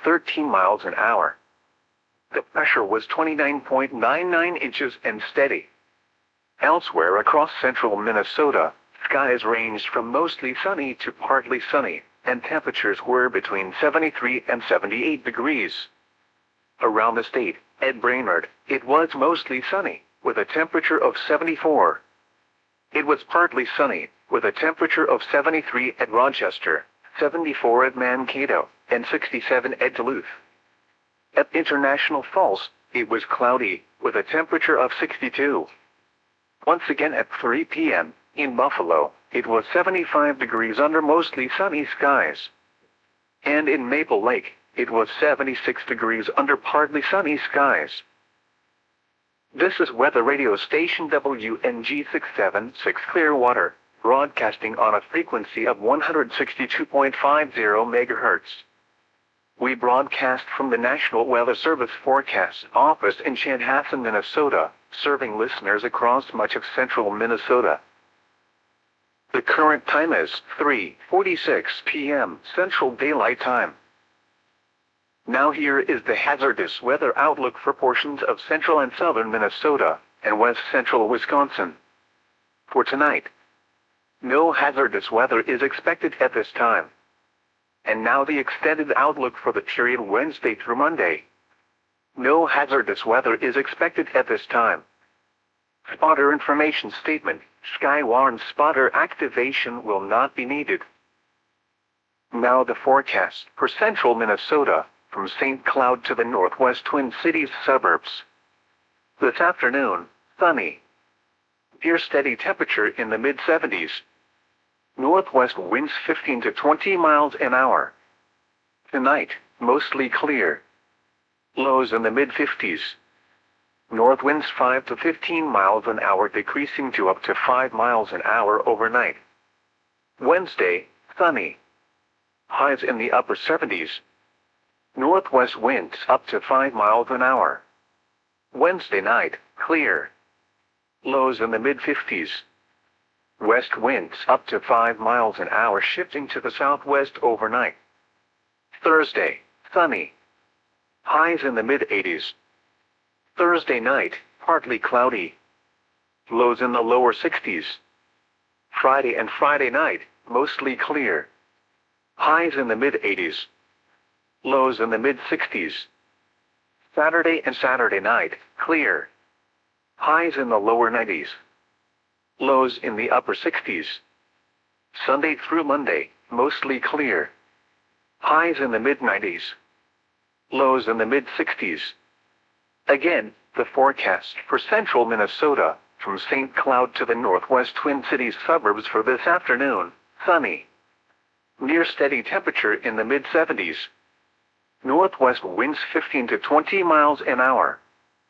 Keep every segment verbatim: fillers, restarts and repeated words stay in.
thirteen miles an hour. The pressure was twenty-nine point nine nine inches and steady. Elsewhere across central Minnesota, skies ranged from mostly sunny to partly sunny, and temperatures were between seventy-three and seventy-eight degrees. Around the state, at Brainerd, it was mostly sunny, with a temperature of seventy-four. It was partly sunny, with a temperature of seventy-three at Rochester, seventy-four at Mankato, and sixty-seven at Duluth. At International Falls, it was cloudy, with a temperature of sixty-two. Once again at three p m, in Buffalo, it was seventy-five degrees under mostly sunny skies. And in Maple Lake, it was seventy-six degrees under partly sunny skies. This is weather radio station W N G six seven six Clearwater, broadcasting on a frequency of one hundred sixty-two point five zero megahertz. We broadcast from the National Weather Service Forecast Office in Chanhassen, Minnesota, serving listeners across much of central Minnesota. The current time is three forty-six p m Central Daylight Time. Now here is the hazardous weather outlook for portions of central and southern Minnesota, and west central Wisconsin. For tonight, no hazardous weather is expected at this time. And now the extended outlook for the period Wednesday through Monday. No hazardous weather is expected at this time. Spotter information statement: Skywarn spotter activation will not be needed. Now the forecast for central Minnesota, from Saint Cloud to the northwest Twin Cities suburbs. This afternoon, sunny. Near steady temperature in the mid seventies. Northwest winds fifteen to twenty miles an hour. Tonight, mostly clear. Lows in the mid fifties. North winds five to fifteen miles an hour, decreasing to up to five miles an hour overnight. Wednesday, sunny. Highs in the upper seventies. Northwest winds up to five miles an hour. Wednesday night, clear. Lows in the mid fifties. West winds up to five miles an hour, shifting to the southwest overnight. Thursday, sunny. Highs in the mid eighties. Thursday night, partly cloudy. Lows in the lower sixties. Friday and Friday night, mostly clear. Highs in the mid eighties. Lows in the mid sixties. Saturday and Saturday night, clear. Highs in the lower nineties. Lows in the upper sixties. Sunday through Monday, mostly clear. Highs in the mid nineties. Lows in the mid sixties. Again, the forecast for central Minnesota, from Saint Cloud to the northwest Twin Cities suburbs for this afternoon, sunny. Near steady temperature in the mid seventies. Northwest winds fifteen to twenty miles an hour.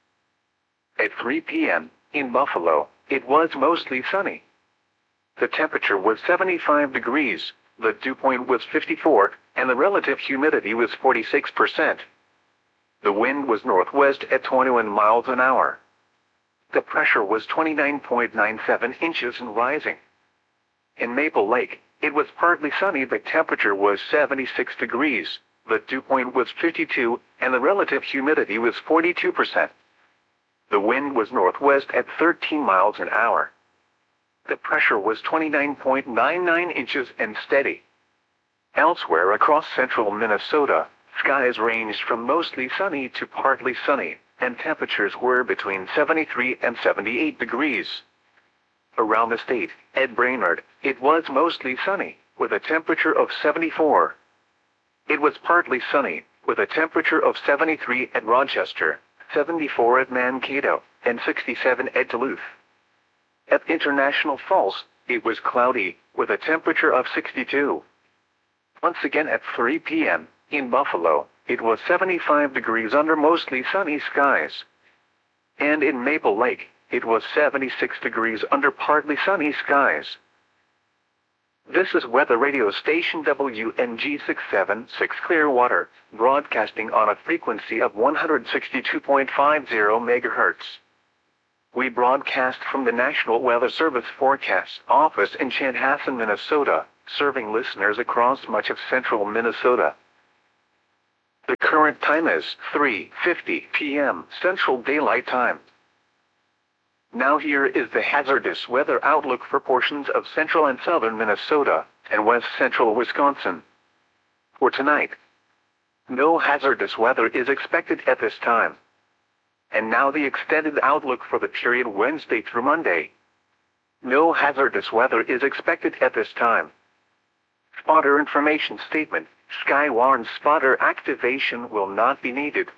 At three p m, in Buffalo, it was mostly sunny. The temperature was seventy-five degrees, the dew point was fifty-four, and the relative humidity was forty-six percent. The wind was northwest at twenty-one miles an hour. The pressure was twenty-nine point nine seven inches and rising. In Maple Lake, it was partly sunny. The temperature was seventy-six degrees, the dew point was fifty-two, and the relative humidity was forty-two percent. The wind was northwest at thirteen miles an hour. The pressure was twenty-nine point nine nine inches and steady. Elsewhere across central Minnesota, skies ranged from mostly sunny to partly sunny, and temperatures were between seventy-three and seventy-eight degrees. Around the state, at Brainerd, it was mostly sunny, with a temperature of seventy-four. It was partly sunny, with a temperature of seventy-three at Rochester, seventy-four at Mankato, and sixty-seven at Duluth. At International Falls, it was cloudy, with a temperature of sixty-two. Once again at three p m, in Buffalo, it was seventy-five degrees under mostly sunny skies. And in Maple Lake, it was seventy-six degrees under partly sunny skies. This is weather radio station W N G six seven six Clearwater, broadcasting on a frequency of one hundred sixty-two point five zero megahertz. We broadcast from the National Weather Service Forecast Office in Chanhassen, Minnesota, serving listeners across much of central Minnesota. The current time is three fifty p m Central Daylight Time. Now here is the hazardous weather outlook for portions of central and southern Minnesota and west central Wisconsin. For tonight, no hazardous weather is expected at this time. And now the extended outlook for the period Wednesday through Monday. No hazardous weather is expected at this time. Spotter information statement. Sky warns spotter activation will not be needed.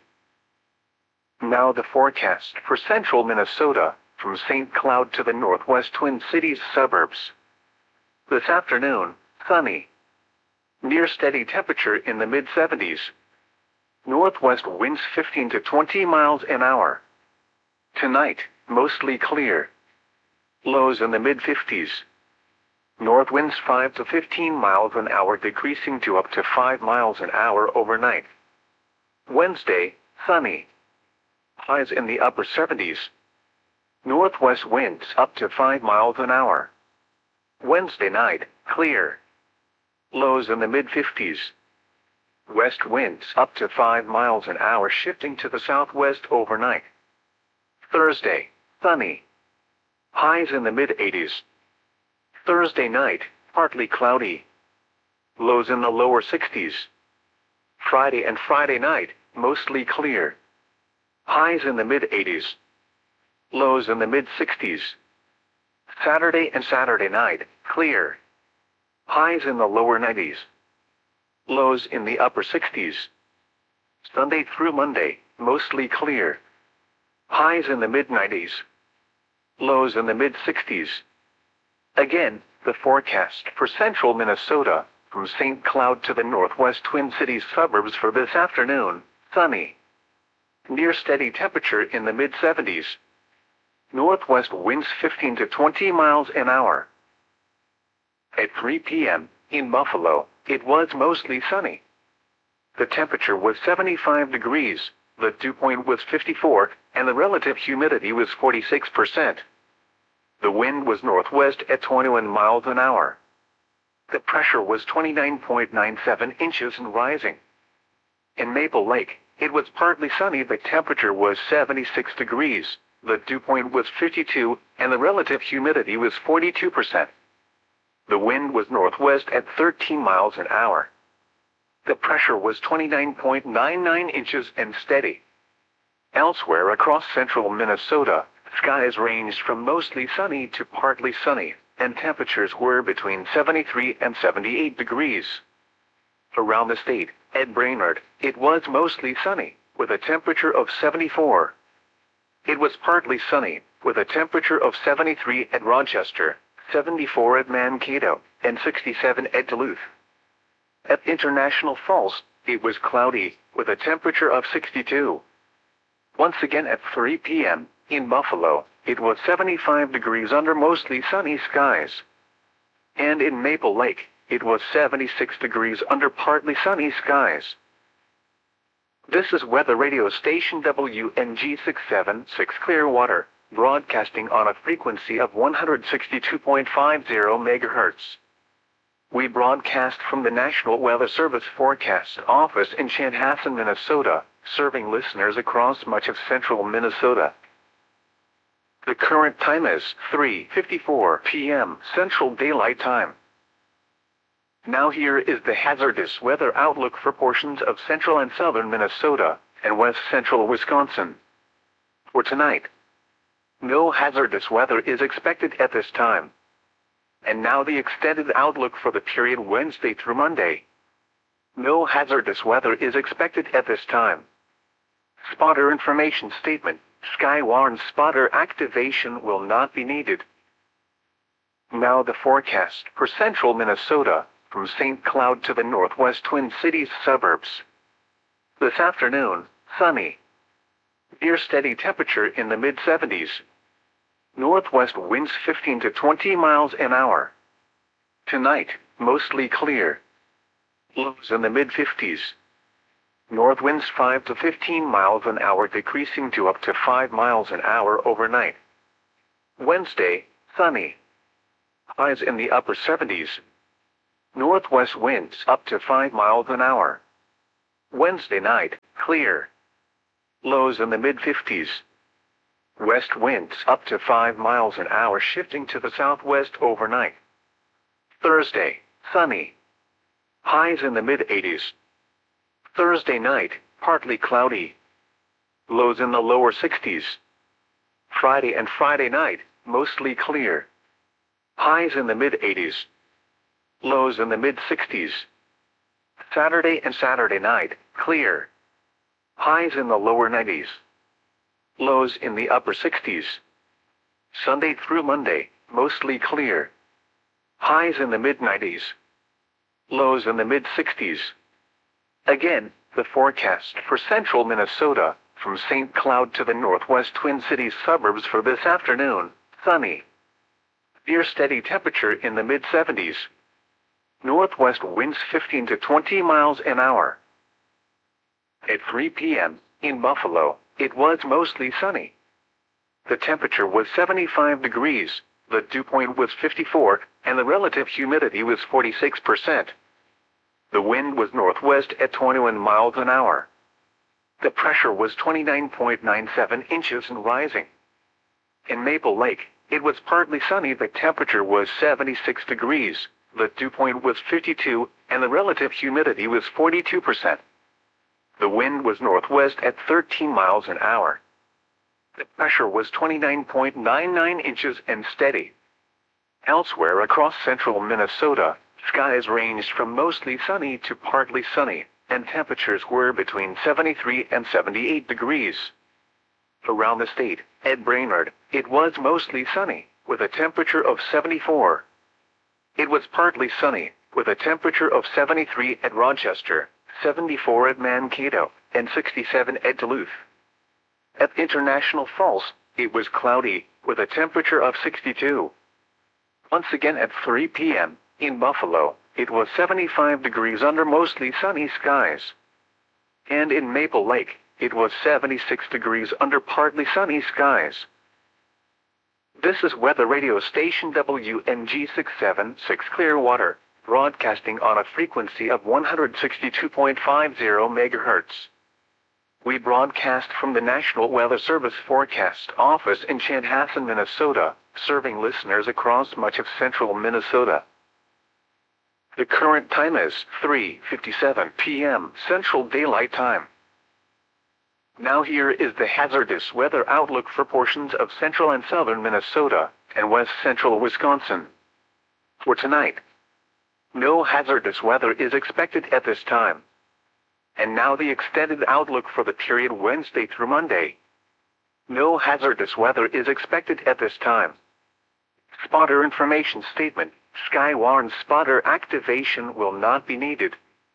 Now the forecast for central Minnesota, from Saint Cloud to the northwest Twin Cities suburbs. This afternoon, sunny. Near steady temperature in the mid seventies. Northwest winds fifteen to twenty miles an hour. Tonight, mostly clear. Lows in the mid fifties. North winds five to fifteen miles an hour, decreasing to up to five miles an hour overnight. Wednesday, sunny. Highs in the upper seventies. Northwest winds up to five miles an hour. Wednesday night, clear. Lows in the mid fifties. West winds up to five miles an hour, shifting to the southwest overnight. Thursday, sunny. Highs in the mid eighties. Thursday night, partly cloudy. Lows in the lower sixties. Friday and Friday night, mostly clear. Highs in the mid eighties. Lows in the mid sixties. Saturday and Saturday night, clear. Highs in the lower nineties. Lows in the upper sixties. Sunday through Monday, mostly clear. Highs in the mid nineties. Lows in the mid sixties. Again, the forecast for central Minnesota, from Saint Cloud to the northwest Twin Cities suburbs for this afternoon, sunny. Near steady temperature in the mid seventies. Northwest winds fifteen to twenty miles an hour. At three p m, in Buffalo, it was mostly sunny. The temperature was seventy-five degrees, the dew point was fifty-four, and the relative humidity was forty-six percent. The wind was northwest at twenty-one miles an hour. The pressure was twenty-nine point nine seven inches and rising. In Maple Lake, it was partly sunny. The temperature was seventy-six degrees, the dew point was fifty-two, and the relative humidity was forty-two percent. The wind was northwest at thirteen miles an hour. The pressure was twenty-nine point nine nine inches and steady. Elsewhere across central Minnesota, skies ranged from mostly sunny to partly sunny, and temperatures were between seventy-three and seventy-eight degrees. Around the state, at Brainerd, it was mostly sunny, with a temperature of seventy-four. It was partly sunny, with a temperature of seventy-three at Rochester, seventy-four at Mankato, and sixty-seven at Duluth. At International Falls, it was cloudy, with a temperature of sixty-two. Once again at three p m, in Buffalo, it was seventy-five degrees under mostly sunny skies. And in Maple Lake, it was seventy-six degrees under partly sunny skies. This is Weather Radio Station W N G six seven six Clearwater, broadcasting on a frequency of one hundred sixty-two point five zero megahertz. We broadcast from the National Weather Service Forecast Office in Chanhassen, Minnesota, serving listeners across much of central Minnesota. The current time is three fifty-four p m Central Daylight Time. Now here is the hazardous weather outlook for portions of central and southern Minnesota and west central Wisconsin. For tonight, no hazardous weather is expected at this time. And now the extended outlook for the period Wednesday through Monday. No hazardous weather is expected at this time. Spotter information statement. Sky warns spotter activation will not be needed. Now the forecast for central Minnesota, from Saint Cloud to the northwest Twin Cities suburbs. This afternoon, sunny. Near steady temperature in the mid seventies. Northwest winds fifteen to twenty miles an hour. Tonight, mostly clear. Lows in the mid fifties. North winds five to fifteen miles an hour, decreasing to up to five miles an hour overnight. Wednesday, sunny. Highs in the upper seventies. Northwest winds up to five miles an hour. Wednesday night, clear. Lows in the mid fifties. West winds up to five miles an hour shifting to the southwest overnight. Thursday, sunny. Highs in the mid eighties. Thursday night, partly cloudy. Lows in the lower sixties. Friday and Friday night, mostly clear. Highs in the mid eighties. Lows in the mid sixties. Saturday and Saturday night, clear. Highs in the lower nineties. Lows in the upper sixties. Sunday through Monday, mostly clear. Highs in the mid nineties. Lows in the mid sixties. Again, the forecast for central Minnesota, from Saint Cloud to the northwest Twin Cities suburbs for this afternoon, sunny. Near steady temperature in the mid seventies. Northwest winds fifteen to twenty miles an hour. At three p m, in Buffalo, it was mostly sunny. The temperature was seventy-five degrees, the dew point was fifty-four, and the relative humidity was forty-six percent. The wind was northwest at twenty-one miles an hour. The pressure was twenty-nine point nine seven inches and rising. In Maple Lake, it was partly sunny. The temperature was seventy-six degrees, the dew point was fifty-two, and the relative humidity was forty-two percent. The wind was northwest at thirteen miles an hour. The pressure was twenty-nine point nine nine inches and steady. Elsewhere across central Minnesota, skies ranged from mostly sunny to partly sunny, and temperatures were between seventy-three and seventy-eight degrees. Around the state, at Brainerd, it was mostly sunny, with a temperature of seventy-four. It was partly sunny, with a temperature of seventy-three at Rochester, seventy-four at Mankato, and sixty-seven at Duluth. At International Falls, it was cloudy, with a temperature of sixty-two. Once again at three p m, in Buffalo, it was seventy-five degrees under mostly sunny skies. And in Maple Lake, it was seventy-six degrees under partly sunny skies. This is weather radio station W N G six seven six Clearwater, broadcasting on a frequency of one hundred sixty-two point five zero megahertz. We broadcast from the National Weather Service Forecast Office in Chanhassen, Minnesota, serving listeners across much of central Minnesota. The current time is three fifty-seven p m Central Daylight Time. Now here is the hazardous weather outlook for portions of central and southern Minnesota and west central Wisconsin. For tonight, no hazardous weather is expected at this time. And now the extended outlook for the period Wednesday through Monday. No hazardous weather is expected at this time. Spotter information statement: Skywarn spotter activation will not be needed.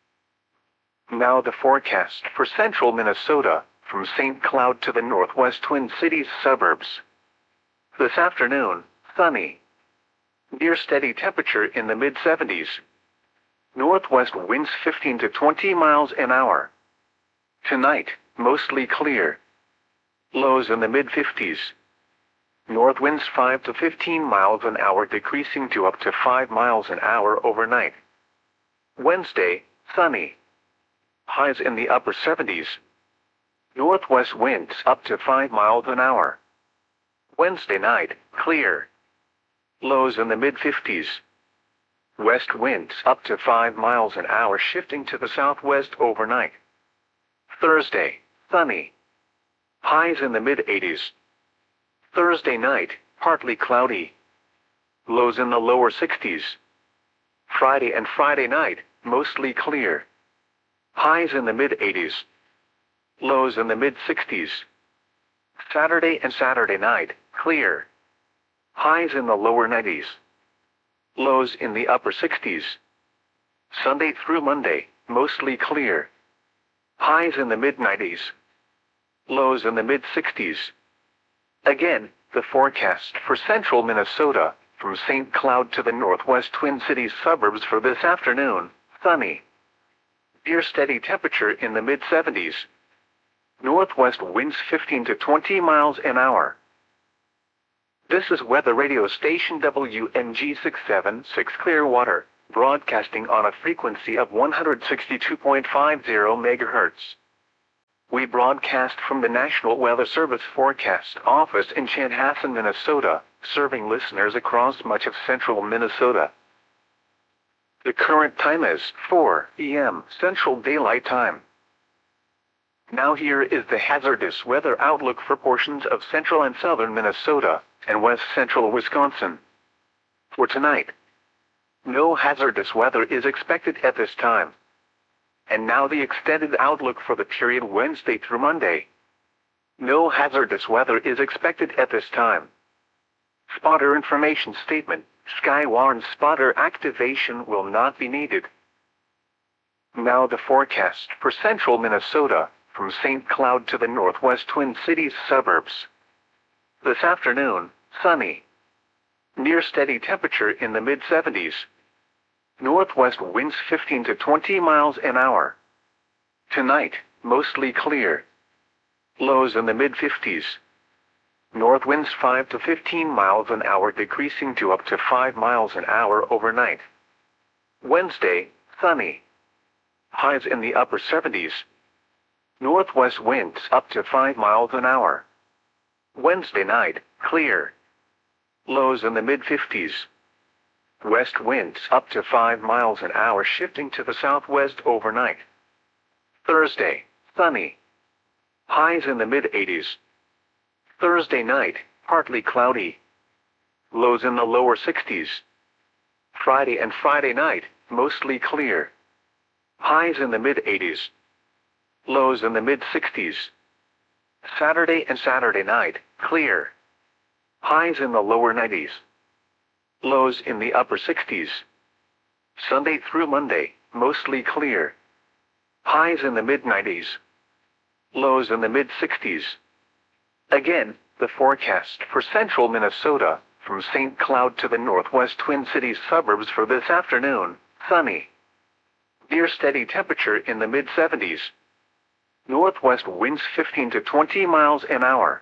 Now the forecast for central Minnesota, from Saint Cloud to the northwest Twin Cities suburbs. This afternoon, sunny. Near steady temperature in the mid seventies. Northwest winds fifteen to twenty miles an hour. Tonight, mostly clear. Lows in the mid fifties. North winds five to fifteen miles an hour decreasing to up to five miles an hour overnight. Wednesday, sunny. Highs in the upper seventies. Northwest winds up to five miles an hour. Wednesday night, clear. Lows in the mid fifties. West winds up to five miles an hour shifting to the southwest overnight. Thursday, sunny. Highs in the mid eighties. Thursday night, partly cloudy. Lows in the lower sixties. Friday and Friday night, mostly clear. Highs in the mid eighties. Lows in the mid sixties. Saturday and Saturday night, clear. Highs in the lower nineties. Lows in the upper sixties. Sunday through Monday, mostly clear. Highs in the mid nineties. Lows in the mid sixties. Again, the forecast for central Minnesota, from Saint Cloud to the northwest Twin Cities suburbs for this afternoon, sunny. Near steady temperature in the mid seventies. Northwest winds fifteen to twenty miles an hour. This is weather radio station W N G six seven six Clearwater, broadcasting on a frequency of one hundred sixty-two point five zero megahertz. We broadcast from the National Weather Service Forecast Office in Chanhassen, Minnesota, serving listeners across much of central Minnesota. The current time is four p m Central Daylight Time. Now here is the hazardous weather outlook for portions of central and southern Minnesota and west central Wisconsin. For tonight, no hazardous weather is expected at this time. And now the extended outlook for the period Wednesday through Monday. No hazardous weather is expected at this time. Spotter information statement: Sky warns spotter activation will not be needed. Now the forecast for central Minnesota, from Saint Cloud to the northwest Twin Cities suburbs. This afternoon, sunny. Near steady temperature in the mid seventies. Northwest winds fifteen to twenty miles an hour. Tonight, mostly clear. Lows in the mid fifties. North winds five to fifteen miles an hour, decreasing to up to five miles an hour overnight. Wednesday, sunny. Highs in the upper seventies. Northwest winds up to five miles an hour. Wednesday night, clear. Lows in the mid fifties. West winds up to five miles an hour, shifting to the southwest overnight. Thursday, sunny. Highs in the mid eighties. Thursday night, partly cloudy. Lows in the lower sixties. Friday and Friday night, mostly clear. Highs in the mid eighties. Lows in the mid sixties. Saturday and Saturday night, clear. Highs in the lower nineties. Lows in the upper sixties. Sunday through Monday, mostly clear. Highs in the mid nineties. Lows in the mid sixties. Again, the forecast for central Minnesota, from Saint Cloud to the northwest Twin Cities suburbs for this afternoon: sunny. Near steady temperature in the mid seventies. Northwest winds fifteen to twenty miles an hour.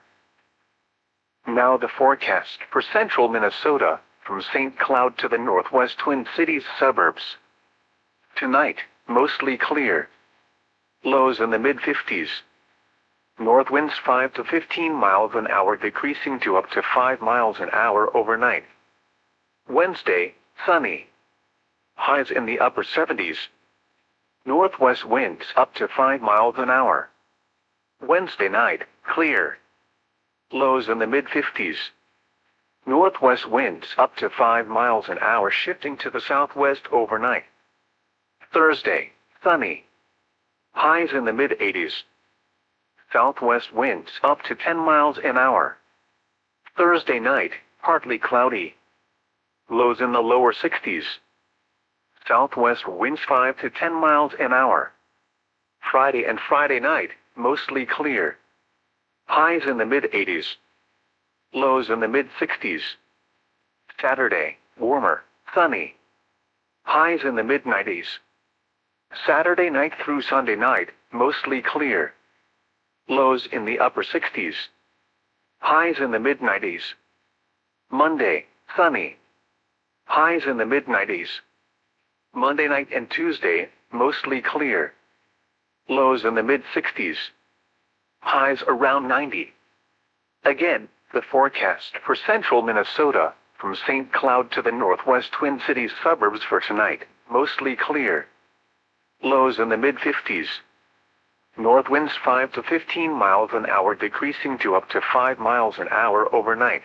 Now the forecast for central Minnesota, from Saint Cloud to the northwest Twin Cities suburbs. Tonight, mostly clear. Lows in the mid fifties. North winds five to fifteen miles an hour, decreasing to up to five miles an hour overnight. Wednesday, sunny. Highs in the upper seventies. Northwest winds up to five miles an hour. Wednesday night, clear. Lows in the mid fifties. Northwest winds up to five miles an hour, shifting to the southwest overnight. Thursday, sunny. Highs in the mid eighties. Southwest winds up to ten miles an hour. Thursday night, partly cloudy. Lows in the lower sixties. Southwest winds five to ten miles an hour. Friday and Friday night, mostly clear. Highs in the mid eighties. Lows in the mid sixties. Saturday, warmer, sunny. Highs in the mid nineties. Saturday night through Sunday night, mostly clear. Lows in the upper sixties. Highs in the mid nineties. Monday, sunny. Highs in the mid nineties. Monday night and Tuesday, mostly clear. Lows in the mid sixties. Highs around ninety. Again, the forecast for central Minnesota, from Saint Cloud to the northwest Twin Cities suburbs for tonight: mostly clear. Lows in the mid fifties. North winds five to fifteen miles an hour, decreasing to up to five miles an hour overnight.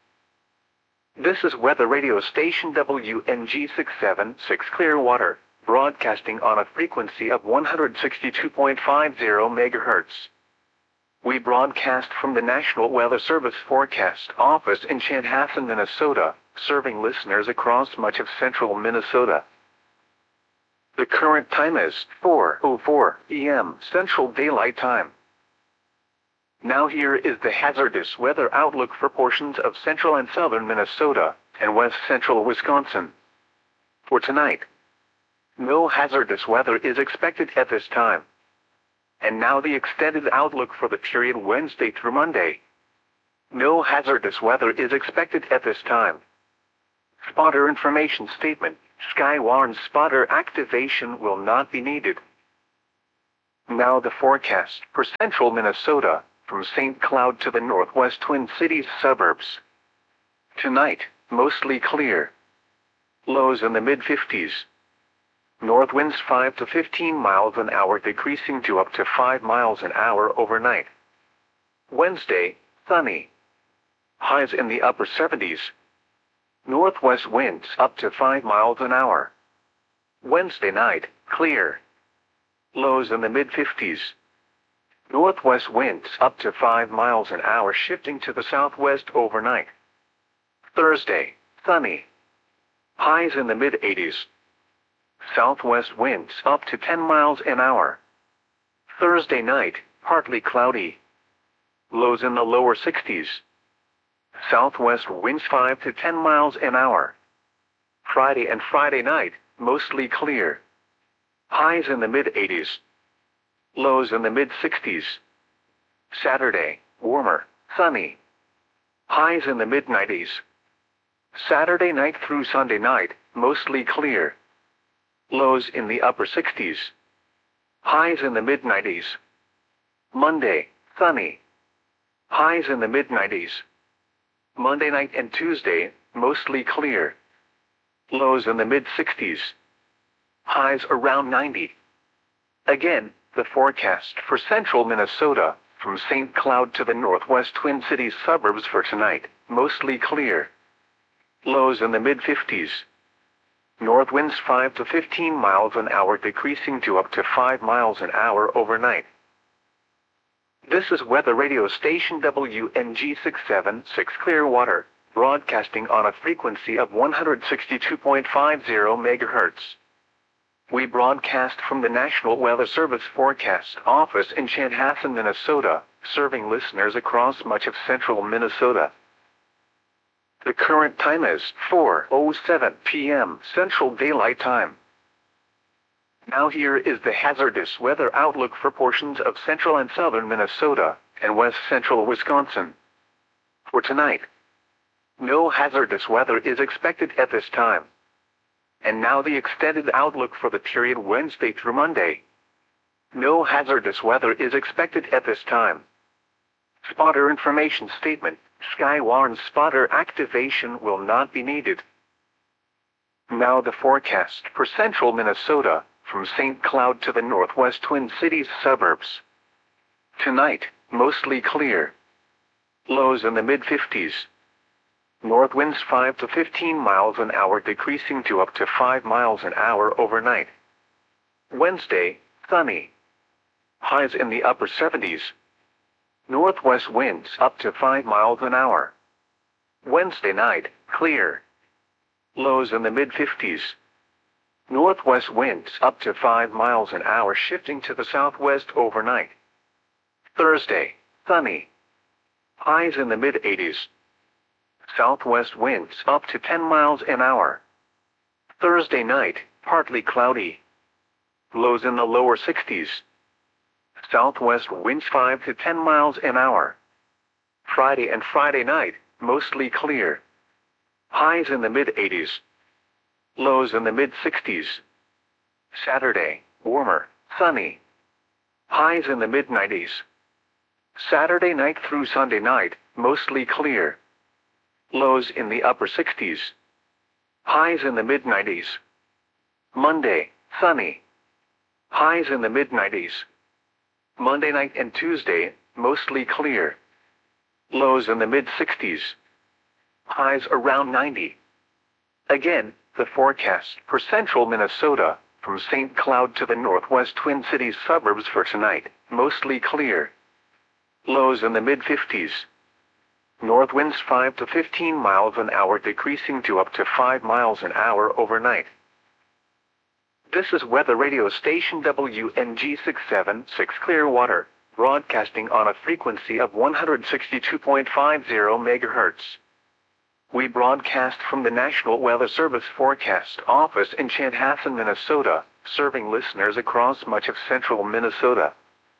This is weather radio station W N G six seven six Clearwater, broadcasting on a frequency of one hundred sixty-two point five zero megahertz. We broadcast from the National Weather Service Forecast Office in Chanhassen, Minnesota, serving listeners across much of central Minnesota. The current time is four oh four p m Central Daylight Time. Now here is the hazardous weather outlook for portions of central and southern Minnesota and west central Wisconsin. For tonight, no hazardous weather is expected at this time. And now the extended outlook for the period Wednesday through Monday. No hazardous weather is expected at this time. Spotter information statement: Skywarn spotter activation will not be needed. Now the forecast for central Minnesota, from Saint Cloud to the northwest Twin Cities suburbs. Tonight, mostly clear. Lows in the mid fifties. North winds five to fifteen miles an hour decreasing to up to five miles an hour overnight. Wednesday, sunny. Highs in the upper seventies. Northwest winds up to five miles an hour. Wednesday night, clear. Lows in the mid fifties. Northwest winds up to five miles an hour shifting to the southwest overnight. Thursday, sunny. Highs in the mid eighties. Southwest winds up to ten miles an hour. Thursday night, partly cloudy. Lows in the lower sixties. Southwest winds five to ten miles an hour. Friday and Friday night, mostly clear. Highs in the mid eighties. Lows in the mid sixties. Saturday, warmer, sunny. Highs in the mid nineties. Saturday night through Sunday night, mostly clear. Lows in the upper sixties. Highs in the mid nineties. Monday, sunny. Highs in the mid nineties. Monday night and Tuesday, mostly clear. Lows in the mid sixties. Highs around ninety. Again, the forecast for central Minnesota, from Saint Cloud to the northwest Twin Cities suburbs for tonight, mostly clear. Lows in the mid fifties. North winds five to fifteen miles an hour decreasing to up to five miles an hour overnight. This is weather radio station W N G six seven six Clearwater, broadcasting on a frequency of one hundred sixty-two point five zero megahertz. We broadcast from the National Weather Service Forecast Office in Chanhassen, Minnesota, serving listeners across much of central Minnesota. The current time is four oh seven p m Central Daylight Time. Now here is the hazardous weather outlook for portions of central and southern Minnesota and west central Wisconsin. For tonight, no hazardous weather is expected at this time. And now the extended outlook for the period Wednesday through Monday. No hazardous weather is expected at this time. Spotter information statement: Skywarn spotter activation will not be needed. Now the forecast for central Minnesota, from Saint Cloud to the northwest Twin Cities suburbs. Tonight, mostly clear. Lows in the mid fifties. North winds five to fifteen miles an hour decreasing to up to five miles an hour overnight. Wednesday, sunny. Highs in the upper seventies. Northwest winds up to five miles an hour. Wednesday night, clear. Lows in the mid fifties. Northwest winds up to five miles an hour shifting to the southwest overnight. Thursday, sunny. Highs in the mid eighties. Southwest winds up to ten miles an hour. Thursday night, partly cloudy. Lows in the lower sixties. Southwest winds five to ten miles an hour. Friday and Friday night, mostly clear. Highs in the mid eighties. Lows in the mid sixties. Saturday, warmer, sunny. Highs in the mid nineties. Saturday night through Sunday night, mostly clear. Lows in the upper sixties. Highs in the mid nineties. Monday, sunny. Highs in the mid nineties. Monday night and Tuesday, mostly clear. Lows in the mid sixties. Highs around ninety. Again, the forecast for central Minnesota, from Saint Cloud to the northwest Twin Cities suburbs for tonight, mostly clear. Lows in the mid fifties. North winds five to fifteen miles an hour decreasing to up to five miles an hour overnight. This is weather radio station W N G six seven six Clearwater, broadcasting on a frequency of one hundred sixty-two point five zero megahertz. We broadcast from the National Weather Service Forecast Office in Chanhassen, Minnesota, serving listeners across much of central Minnesota.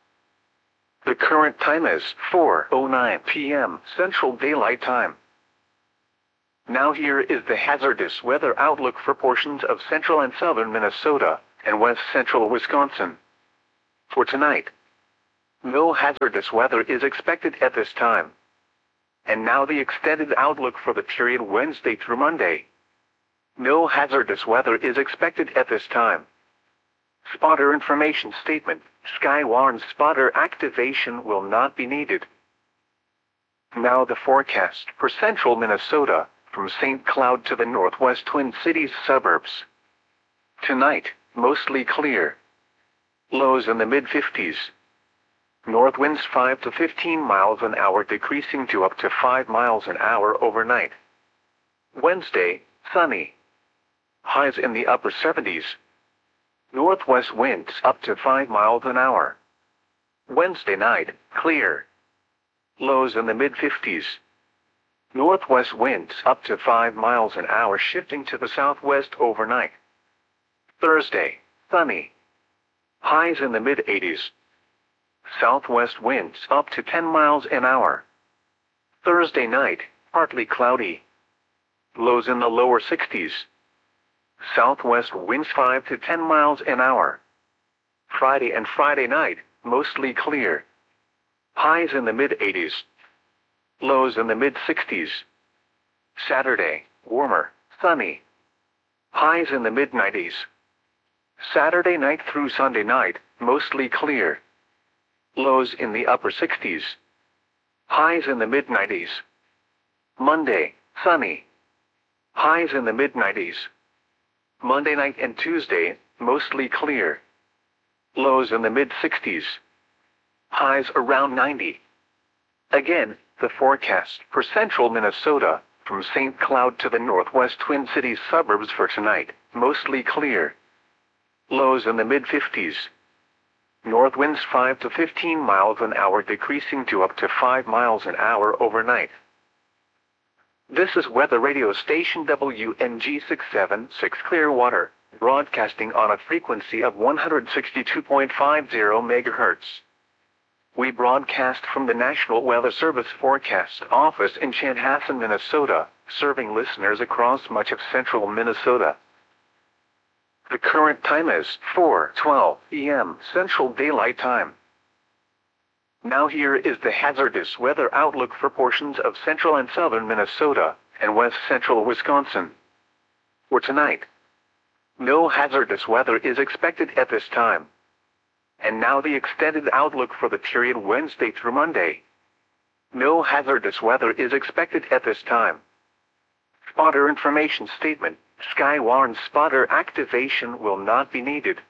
The current time is four oh nine p m Central Daylight Time. Now here is the hazardous weather outlook for portions of central and southern Minnesota and west central Wisconsin. For tonight, no hazardous weather is expected at this time. And now the extended outlook for the period Wednesday through Monday. No hazardous weather is expected at this time. Spotter information statement. Sky warns spotter activation will not be needed. Now the forecast for central Minnesota, from Saint Cloud to the northwest Twin Cities suburbs. Tonight, mostly clear. Lows in the mid fifties. North winds five to fifteen miles an hour decreasing to up to five miles an hour overnight. Wednesday, sunny. Highs in the upper seventies. Northwest winds up to five miles an hour. Wednesday night, clear. Lows in the mid fifties. Northwest winds up to five miles an hour shifting to the southwest overnight. Thursday, sunny. Highs in the mid eighties. Southwest winds up to ten miles an hour. Thursday night, partly cloudy. Lows in the lower sixties. Southwest winds five to ten miles an hour. Friday and Friday night, mostly clear. Highs in the mid eighties. Lows in the mid sixties. Saturday, warmer, sunny. Highs in the mid nineties. Saturday night through Sunday night, mostly clear. Lows in the upper sixties. Highs in the mid nineties. Monday, sunny. Highs in the mid nineties. Monday night and Tuesday, mostly clear. Lows in the mid sixties. Highs around ninety. Again, the forecast for central Minnesota, from Saint Cloud to the northwest Twin Cities suburbs for tonight, mostly clear. Lows in the mid fifties. North winds five to fifteen miles an hour decreasing to up to five miles an hour overnight. This is weather radio station W N G six seven six Clearwater, broadcasting on a frequency of one hundred sixty-two point five zero megahertz. We broadcast from the National Weather Service Forecast Office in Chanhassen, Minnesota, serving listeners across much of central Minnesota. The current time is four twelve p m Central Daylight Time. Now here is the hazardous weather outlook for portions of central and southern Minnesota and west central Wisconsin. For tonight, no hazardous weather is expected at this time. And now the extended outlook for the period Wednesday through Monday. No hazardous weather is expected at this time. Spotter information statement. Sky warns spotter activation will not be needed.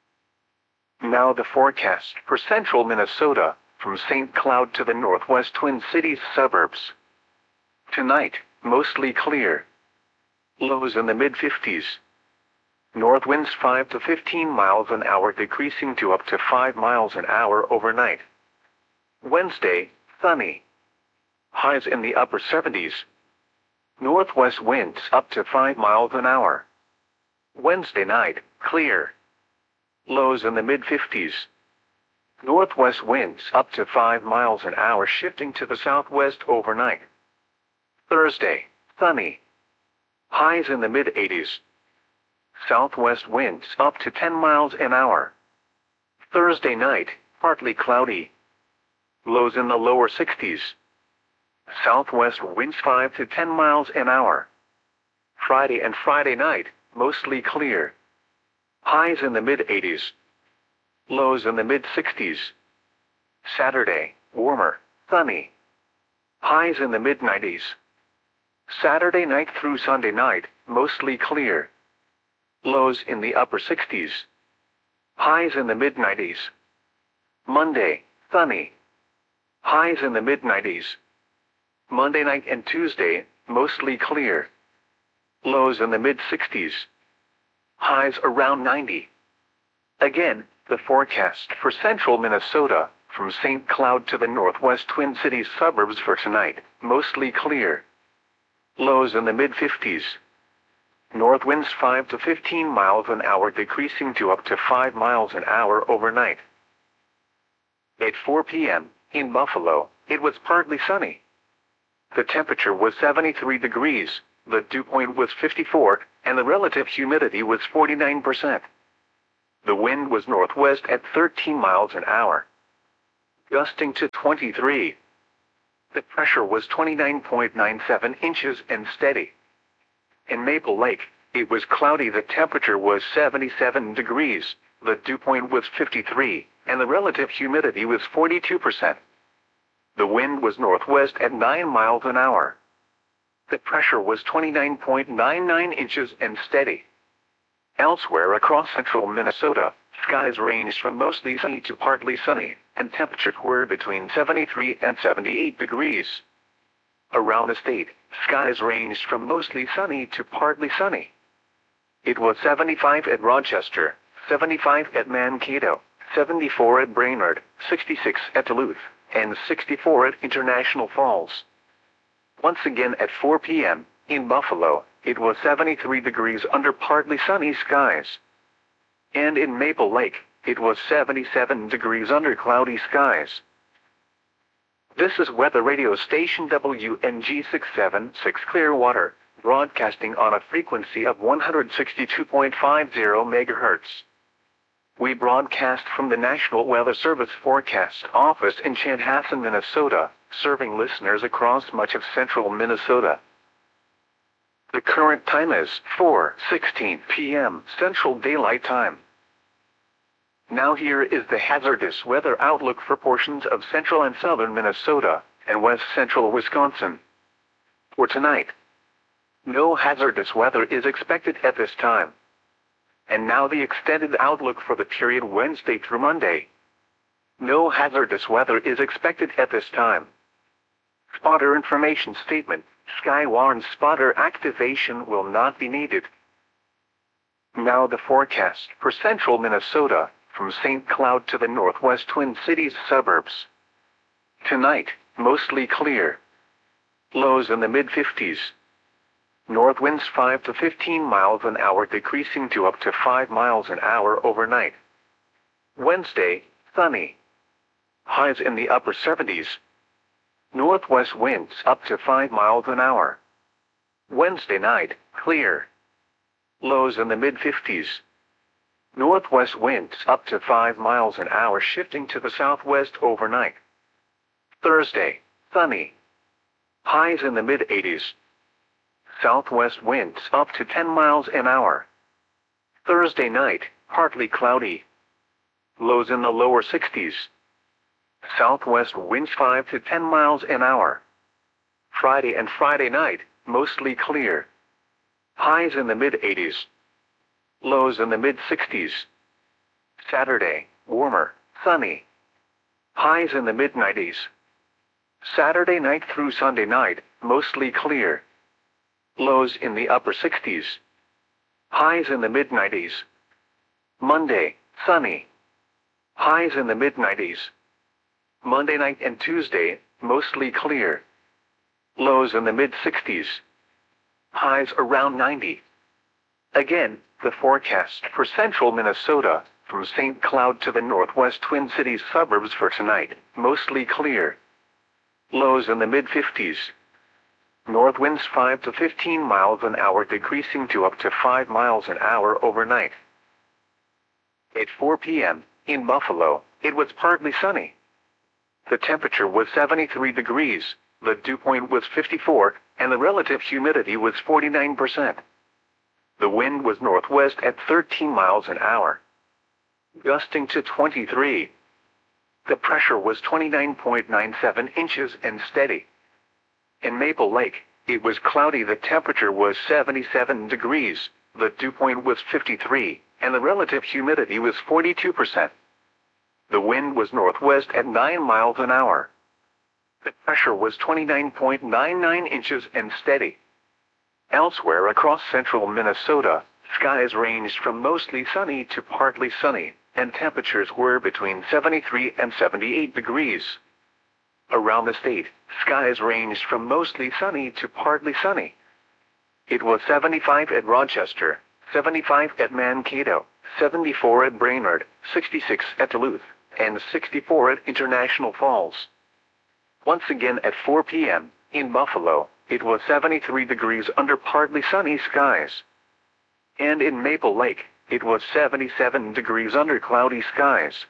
Now the forecast for central Minnesota, from Saint Cloud to the northwest Twin Cities suburbs. Tonight, mostly clear. Lows in the mid fifties. North winds five to fifteen miles an hour decreasing to up to five miles an hour overnight. Wednesday, sunny. Highs in the upper seventies. Northwest winds up to five miles an hour. Wednesday night, clear. Lows in the mid fifties. Northwest winds up to five miles an hour shifting to the southwest overnight. Thursday, sunny. Highs in the mid eighties. Southwest winds up to ten miles an hour. Thursday night, partly cloudy. Lows in the lower sixties. Southwest winds five to ten miles an hour. Friday and Friday night, mostly clear. Highs in the mid eighties. Lows in the mid sixties. Saturday, warmer, sunny. Highs in the mid nineties. Saturday night through Sunday night, mostly clear. Lows in the upper sixties. Highs in the mid nineties. Monday, sunny. Highs in the mid nineties. Monday night and Tuesday, mostly clear. Lows in the mid sixties. Highs around ninety. Again, the forecast for central Minnesota, from Saint Cloud to the northwest Twin Cities suburbs for tonight, mostly clear. Lows in the mid fifties. North winds five to fifteen miles an hour decreasing to up to five miles an hour overnight. At four p m, in Buffalo, it was partly sunny. The temperature was seventy-three degrees, the dew point was fifty-four, and the relative humidity was forty-nine percent. The wind was northwest at thirteen miles an hour, gusting to twenty-three. The pressure was twenty-nine point nine seven inches and steady. In Maple Lake, it was cloudy. The temperature was seventy-seven degrees, the dew point was fifty-three, and the relative humidity was forty-two percent. The wind was northwest at nine miles an hour. The pressure was twenty-nine point nine nine inches and steady. Elsewhere across central Minnesota, skies ranged from mostly sunny to partly sunny, and temperatures were between seventy-three and seventy-eight degrees. Around the state, skies ranged from mostly sunny to partly sunny. It was seventy-five at Rochester, seventy-five at Mankato, seventy-four at Brainerd, sixty-six at Duluth, and sixty-four at International Falls. Once again at four p m, in Buffalo, it was seventy-three degrees under partly sunny skies. And in Maple Lake, it was seventy-seven degrees under cloudy skies. This is weather radio station W N G six seventy-six Clearwater, broadcasting on a frequency of one hundred sixty-two point five zero megahertz. We broadcast from the National Weather Service Forecast Office in Chanhassen, Minnesota, serving listeners across much of central Minnesota. The current time is four sixteen p m Central Daylight Time. Now here is the hazardous weather outlook for portions of central and southern Minnesota and west central Wisconsin. For tonight, no hazardous weather is expected at this time. And now the extended outlook for the period Wednesday through Monday. No hazardous weather is expected at this time. Spotter information statement: Skywarn spotter activation will not be needed. Now the forecast for central Minnesota, from Saint Cloud to the northwest Twin Cities suburbs. Tonight, mostly clear. Lows in the mid fifties. North winds five to fifteen miles an hour, decreasing to up to five miles an hour overnight. Wednesday, sunny. Highs in the upper seventies. Northwest winds up to five miles an hour. Wednesday night, clear. Lows in the mid fifties. Northwest winds up to five miles an hour, shifting to the southwest overnight. Thursday, sunny. Highs in the mid eighties. Southwest winds up to ten miles an hour. Thursday night, partly cloudy. Lows in the lower sixties. Southwest winds five to ten miles an hour. Friday and Friday night, mostly clear. Highs in the mid eighties. Lows in the mid sixties. Saturday, warmer, sunny. Highs in the mid nineties. Saturday night through Sunday night, mostly clear. Lows in the upper sixties. Highs in the mid nineties. Monday, sunny. Highs in the mid nineties. Monday night and Tuesday, mostly clear. Lows in the mid sixties. Highs around ninety. Again, the forecast for central Minnesota, from Saint Cloud to the northwest Twin Cities suburbs for tonight, mostly clear. Lows in the mid fifties. North winds five to fifteen miles an hour, decreasing to up to five miles an hour overnight. At four p m, in Buffalo, it was partly sunny. The temperature was seventy-three degrees, the dew point was fifty-four, and the relative humidity was forty-nine percent. The wind was northwest at thirteen miles an hour, gusting to twenty-three. The pressure was twenty-nine point nine seven inches and steady. In Maple Lake, it was cloudy. The temperature was seventy-seven degrees, the dew point was fifty-three, and the relative humidity was forty-two percent. The wind was northwest at nine miles an hour. The pressure was twenty-nine point nine nine inches and steady. Elsewhere across central Minnesota, skies ranged from mostly sunny to partly sunny, and temperatures were between seventy-three and seventy-eight degrees. Around the state, skies ranged from mostly sunny to partly sunny. It was seventy-five at Rochester, seventy-five at Mankato, seventy-four at Brainerd, sixty-six at Duluth, and sixty-four at International Falls. Once again at four p m, in Buffalo, it was seventy-three degrees under partly sunny skies. And in Maple Lake, it was seventy-seven degrees under cloudy skies.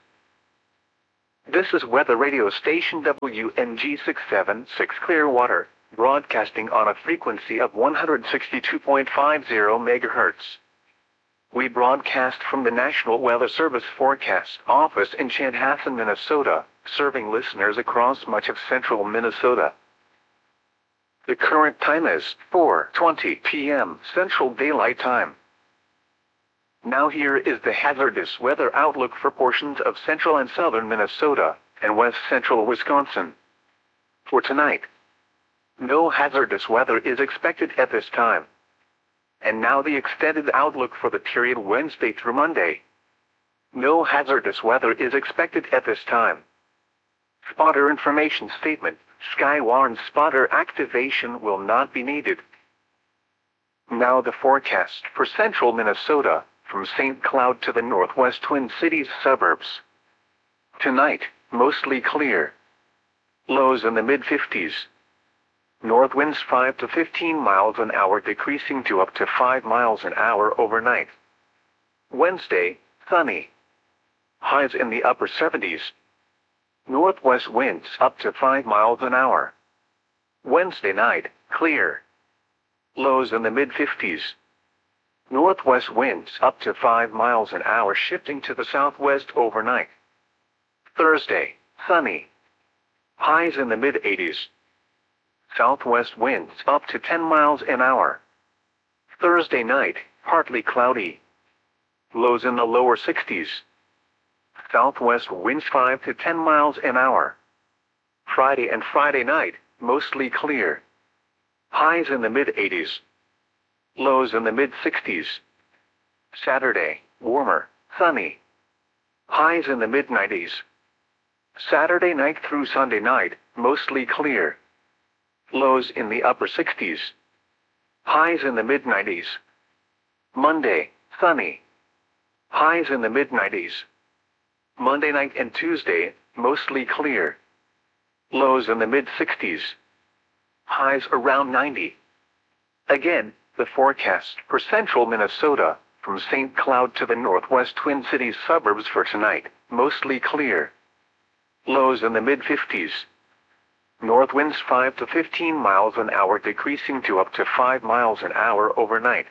This is weather radio station W N G six seven six Clearwater, broadcasting on a frequency of one hundred sixty-two point five zero megahertz. We broadcast from the National Weather Service Forecast Office in Chanhassen, Minnesota, serving listeners across much of central Minnesota. The current time is four twenty p m Central Daylight Time. Now here is the hazardous weather outlook for portions of central and southern Minnesota and west central Wisconsin. For tonight, no hazardous weather is expected at this time. And now the extended outlook for the period Wednesday through Monday. No hazardous weather is expected at this time. Spotter information statement: Sky warns spotter activation will not be needed. Now the forecast for central Minnesota, from Saint Cloud to the northwest Twin Cities suburbs. Tonight, mostly clear. Lows in the mid fifties. North winds five to fifteen miles an hour, decreasing to up to five miles an hour overnight. Wednesday, sunny. Highs in the upper seventies. Northwest winds up to five miles an hour. Wednesday night, clear. Lows in the mid fifties. Northwest winds up to five miles an hour, shifting to the southwest overnight. Thursday, sunny. Highs in the mid eighties. Southwest winds up to ten miles an hour. Thursday night, partly cloudy. Lows in the lower sixties. Southwest winds five to ten miles an hour. Friday and Friday night, mostly clear. Highs in the mid eighties. Lows in the mid sixties. Saturday, warmer, sunny. Highs in the mid nineties. Saturday night through Sunday night, mostly clear. Lows in the upper sixties. Highs in the mid nineties. Monday, sunny. Highs in the mid nineties. Monday night and Tuesday, mostly clear. Lows in the mid sixties. Highs around ninety. Again, the forecast for central Minnesota, from Saint Cloud to the northwest Twin Cities suburbs for tonight, mostly clear. Lows in the mid fifties. North winds five to fifteen miles an hour, decreasing to up to five miles an hour overnight.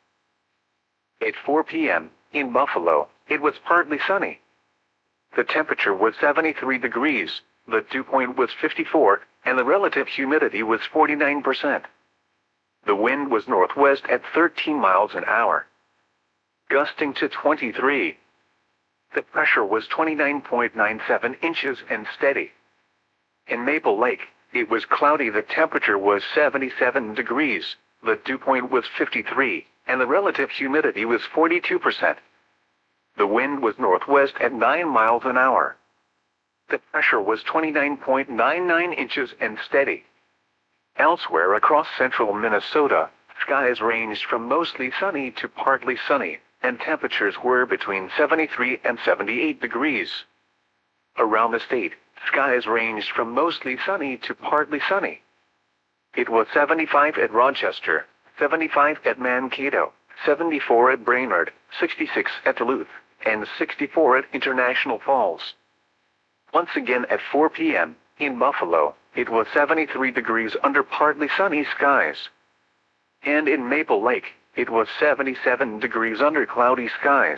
At four p m, in Buffalo, it was partly sunny. The temperature was seventy-three degrees, the dew point was fifty-four, and the relative humidity was forty-nine percent. The wind was northwest at thirteen miles an hour, gusting to twenty-three. The pressure was twenty-nine point nine seven inches and steady. In Maple Lake, it was cloudy. The temperature was seventy-seven degrees, the dew point was fifty-three, and the relative humidity was forty-two percent. The wind was northwest at nine miles an hour. The pressure was twenty-nine point nine nine inches and steady. Elsewhere across central Minnesota, skies ranged from mostly sunny to partly sunny, and temperatures were between seventy-three and seventy-eight degrees. Around the state, skies ranged from mostly sunny to partly sunny. It was seventy-five at Rochester, seventy-five at Mankato, seventy-four at Brainerd, sixty-six at Duluth, and sixty-four at International Falls. Once again at four p m, in Buffalo, it was seventy-three degrees under partly sunny skies. And in Maple Lake, it was seventy-seven degrees under cloudy skies.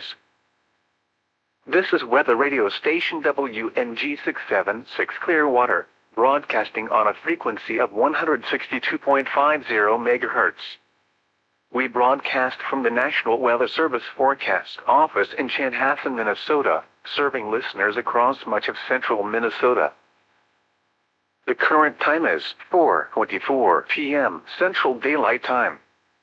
This is weather radio station W N G six seven six Clearwater, broadcasting on a frequency of one hundred sixty-two point five zero megahertz. We broadcast from the National Weather Service Forecast Office in Chanhassen, Minnesota, serving listeners across much of central Minnesota. The current time is four twenty-four p m Central Daylight Time.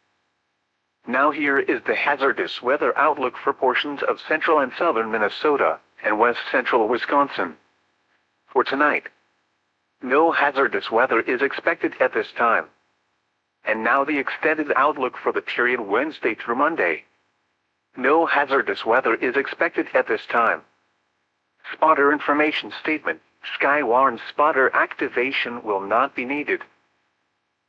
Now here is the hazardous weather outlook for portions of central and southern Minnesota and west central Wisconsin. For tonight, no hazardous weather is expected at this time. And now the extended outlook for the period Wednesday through Monday. No hazardous weather is expected at this time. Spotter information statement: Sky warns spotter activation will not be needed.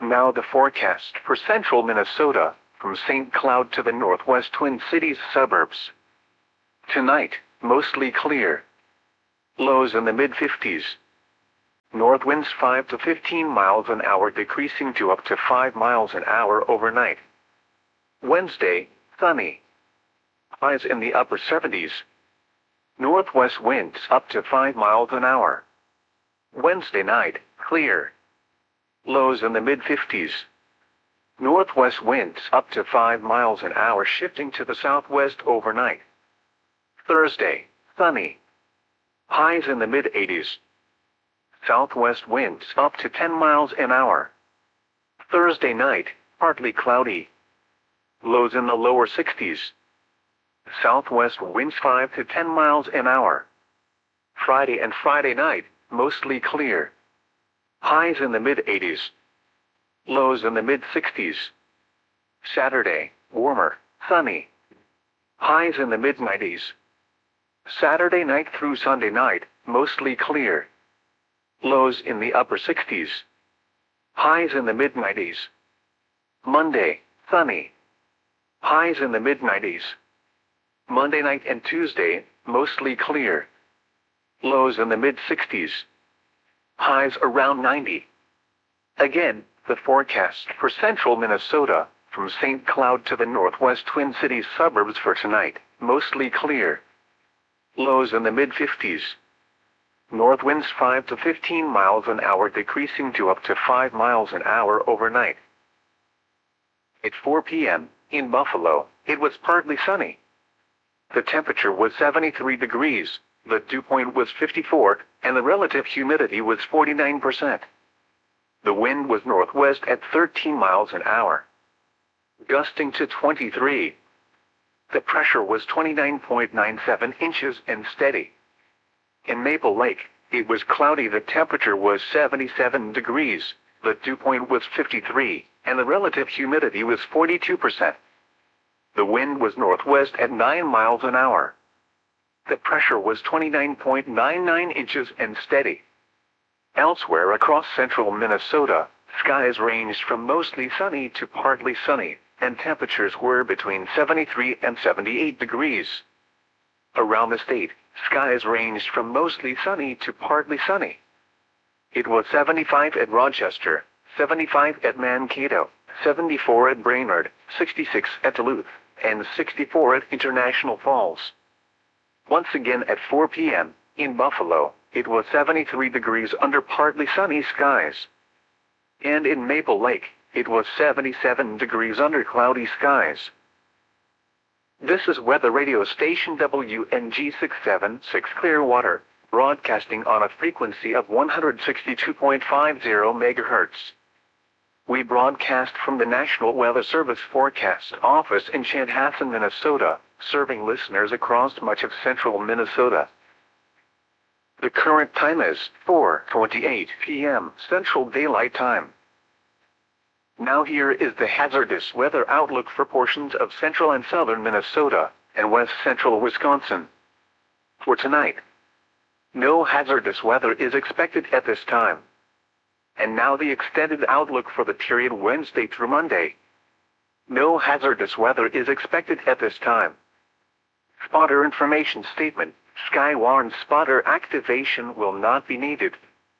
Now the forecast for central Minnesota, from Saint Cloud to the northwest Twin Cities suburbs. Tonight, mostly clear. Lows in the mid fifties. North winds five to fifteen miles an hour decreasing to up to five miles an hour overnight. Wednesday, sunny. Highs in the upper seventies. Northwest winds up to five miles an hour. Wednesday night, clear. Lows in the mid fifties. Northwest winds up to five miles an hour shifting to the southwest overnight. Thursday, sunny. Highs in the mid eighties. Southwest winds up to ten miles an hour. Thursday night, partly cloudy. Lows in the lower sixties. Southwest winds five to ten miles an hour. Friday and Friday night, mostly clear. Highs in the mid eighties. Lows in the mid sixties. Saturday, warmer, sunny. Highs in the mid nineties. Saturday night through Sunday night, mostly clear. Lows in the upper sixties. Highs in the mid nineties. Monday, sunny. Highs in the mid nineties. Monday night and Tuesday, mostly clear. Lows in the mid sixties. Highs around ninety. Again, the forecast for central Minnesota, from Saint Cloud to the northwest Twin Cities suburbs for tonight, mostly clear. Lows in the mid fifties. North winds five to fifteen miles an hour decreasing to up to five miles an hour overnight. At four p m, in Buffalo, it was partly sunny. The temperature was seventy-three degrees, the dew point was fifty-four, and the relative humidity was forty-nine percent. The wind was northwest at thirteen miles an hour, gusting to twenty-three. The pressure was twenty-nine point nine seven inches and steady. In Maple Lake, it was cloudy. The temperature was seventy-seven degrees, the dew point was fifty-three, and the relative humidity was forty-two percent. The wind was northwest at nine miles an hour. The pressure was twenty-nine point nine nine inches and steady. Elsewhere across central Minnesota, skies ranged from mostly sunny to partly sunny, and temperatures were between seventy-three and seventy-eight degrees. Around the state, skies ranged from mostly sunny to partly sunny. It was seventy-five at Rochester, seventy-five at Mankato, seventy-four at Brainerd, sixty-six at Duluth, and sixty-four at International Falls. Once again at four p m, in Buffalo, it was seventy-three degrees under partly sunny skies. And in Maple Lake, it was seventy-seven degrees under cloudy skies. This is weather radio station W N G six seventy-six Clearwater, broadcasting on a frequency of one hundred sixty-two point five zero megahertz. We broadcast from the National Weather Service Forecast Office in Chanhassen, Minnesota, serving listeners across much of central Minnesota. The current time is four twenty-eight p m Central Daylight Time. Now here is the hazardous weather outlook for portions of central and southern Minnesota and west central Wisconsin. For tonight, no hazardous weather is expected at this time. And now the extended outlook for the period Wednesday through Monday. No hazardous weather is expected at this time. Spotter information statement: Skywarn spotter activation will not be needed.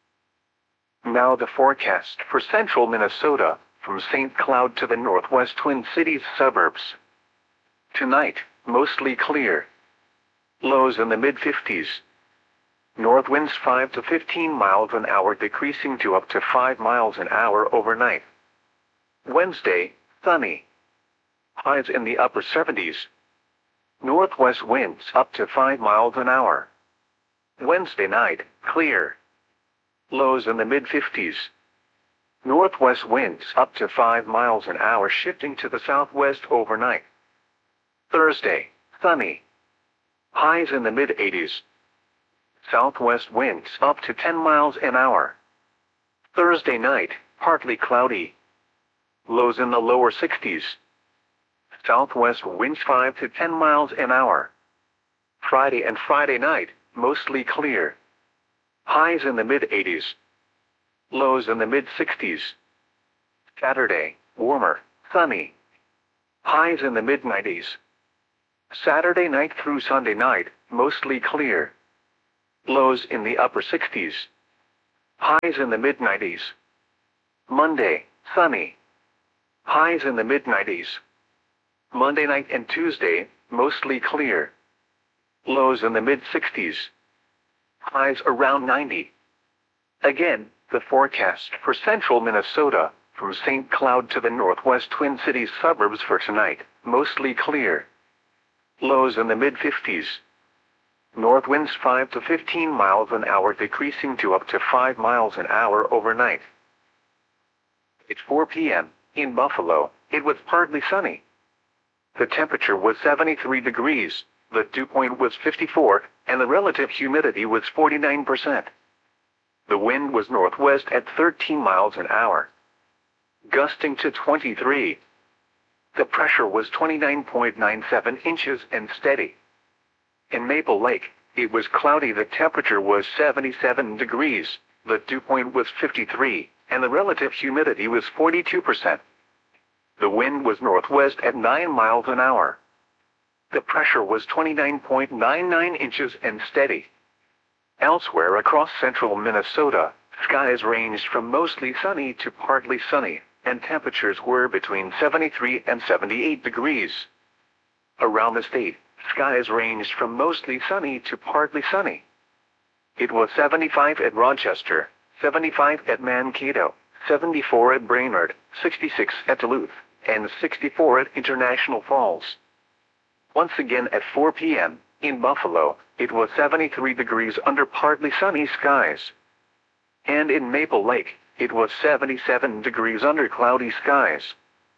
Now the forecast for central Minnesota, from Saint Cloud to the northwest Twin Cities suburbs. Tonight, mostly clear. Lows in the mid fifties. North winds five to fifteen miles an hour decreasing to up to five miles an hour overnight. Wednesday, sunny. Highs in the upper seventies. Northwest winds up to five miles an hour. Wednesday night, clear. Lows in the mid fifties. Northwest winds up to five miles an hour shifting to the southwest overnight. Thursday, sunny. Highs in the mid eighties. Southwest winds up to ten miles an hour. Thursday night, partly cloudy. Lows in the lower sixties. Southwest winds five to ten miles an hour. Friday and Friday night, mostly clear. Highs in the mid eighties. Lows in the mid sixties. Saturday, warmer, sunny. Highs in the mid nineties. Saturday night through Sunday night, mostly clear. Lows in the upper sixties. Highs in the mid nineties. Monday, sunny. Highs in the mid nineties. Monday night and Tuesday, mostly clear. Lows in the mid sixties. Highs around ninety. Again, the forecast for central Minnesota, from Saint Cloud to the northwest Twin Cities suburbs for tonight, mostly clear. Lows in the mid fifties. North winds five to fifteen miles an hour decreasing to up to five miles an hour overnight. At four p m, in Buffalo, it was partly sunny. The temperature was seventy-three degrees, the dew point was fifty-four, and the relative humidity was forty-nine percent. The wind was northwest at thirteen miles an hour, gusting to twenty-three. The pressure was twenty-nine point nine seven inches and steady. In Maple Lake, it was cloudy. The temperature was seventy-seven degrees, the dew point was fifty-three, and the relative humidity was forty-two percent. The wind was northwest at nine miles an hour. The pressure was twenty-nine point nine nine inches and steady. Elsewhere across central Minnesota, skies ranged from mostly sunny to partly sunny, and temperatures were between seventy-three and seventy-eight degrees. Around the state, skies ranged from mostly sunny to partly sunny. It was seventy-five at Rochester, seventy-five at Mankato, seventy-four at Brainerd, sixty-six at Duluth, and sixty-four at International Falls. Once again at four p m, in Buffalo, it was seventy-three degrees under partly sunny skies. And in Maple Lake, it was seventy-seven degrees under cloudy skies.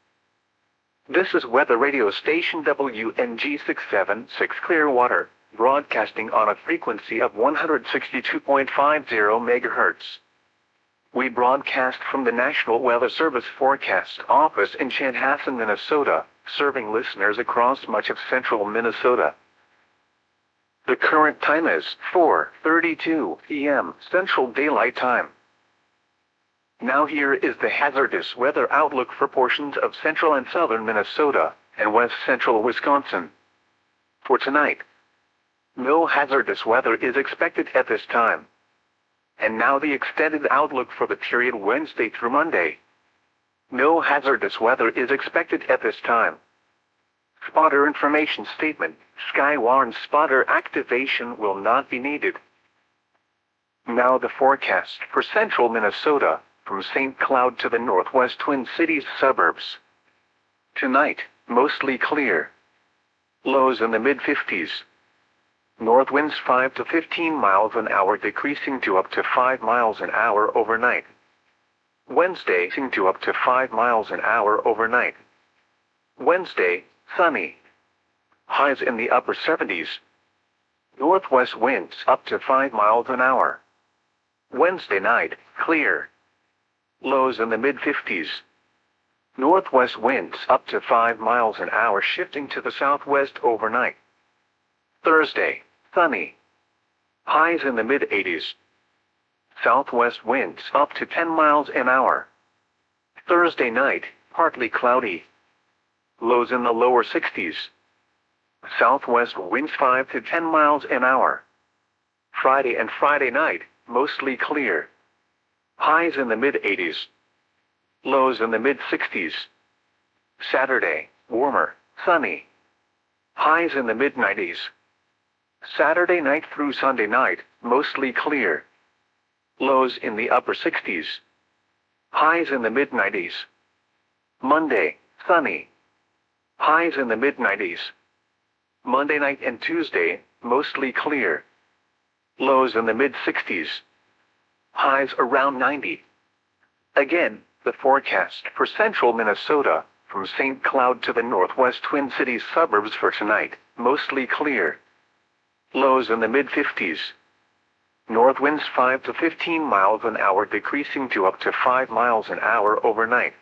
This is weather radio station W N G six seventy-six Clearwater, broadcasting on a frequency of one hundred sixty-two point five zero megahertz. We broadcast from the National Weather Service Forecast Office in Chanhassen, Minnesota, serving listeners across much of central Minnesota. The current time is four thirty-two p m Central Daylight Time. Now here is the hazardous weather outlook for portions of central and southern Minnesota and west central Wisconsin. For tonight, no hazardous weather is expected at this time. And now the extended outlook for the period Wednesday through Monday. No hazardous weather is expected at this time. Spotter information statement: Skywarn spotter activation will not be needed. Now the forecast for central Minnesota, from Saint Cloud to the northwest Twin Cities suburbs. Tonight, mostly clear. Lows in the mid fifties. North winds five to fifteen miles an hour decreasing to up to five miles an hour overnight. Wednesday to up to five miles an hour overnight. Wednesday, sunny. Highs in the upper seventies. Northwest winds up to five miles an hour. Wednesday night, clear. Lows in the mid fifties. Northwest winds up to five miles an hour shifting to the southwest overnight. Thursday, sunny. Highs in the mid eighties. Southwest winds up to ten miles an hour. Thursday night, partly cloudy. Lows in the lower sixties. Southwest winds five to ten miles an hour. Friday and Friday night, mostly clear. Highs in the mid eighties. Lows in the mid sixties. Saturday, warmer, sunny. Highs in the mid nineties. Saturday night through Sunday night, mostly clear. Lows in the upper sixties. Highs in the mid nineties. Monday, sunny. Highs in the mid nineties. Monday night and Tuesday, mostly clear. Lows in the mid sixties. Highs around ninety. Again, the forecast for central Minnesota, from Saint Cloud to the northwest Twin Cities suburbs for tonight, mostly clear. Lows in the mid fifties. North winds five to fifteen miles an hour decreasing to up to five miles an hour overnight.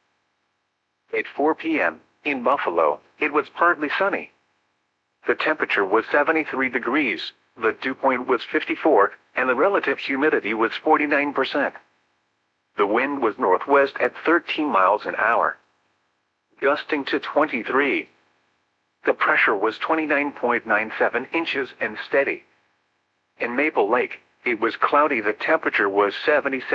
At four p m, in Buffalo, it was partly sunny. The temperature was seventy-three degrees, the dew point was fifty-four, and the relative humidity was forty-nine percent. The wind was northwest at thirteen miles an hour, gusting to twenty-three. The pressure was twenty-nine point nine seven inches and steady. In Maple Lake, it was cloudy. The temperature was seventy-seven.